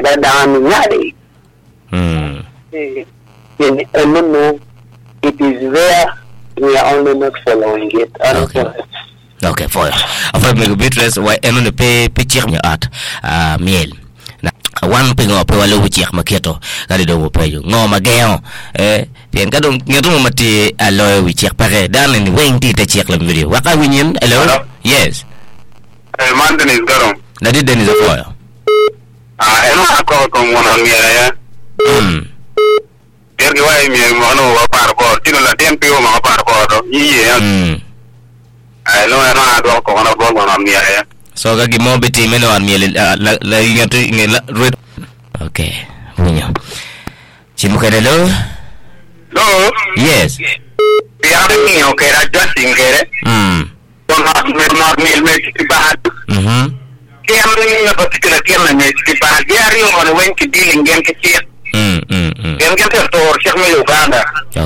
la down nyari. No, it is there. We are only not following it. Okay, for me Beatrice why eno pe picture mi art miel na wan pe ngo pe walo wichi maketo kali do mo pe ngo mageo pien ka dong ngeto mo mati alo wichi pare dan ni weng ti te check la video waka winyin hello yes man Dennis Garom na di Dennis Afoya eno ako ko mo na miel ya Pergi wai mi mo no wa par bo tino la tempo mo par bo do yiye no do ko na bo na mi ya so ga gi mo beti meno an mi la yatu ngela red okay bunyo chimu ka hello yes ya mi o ke ra just ingere don ha me ti ba ke am ni na particular ke me ti ba ya ri o no wen ki dealing gen ke ti gen ke to or che me Uganda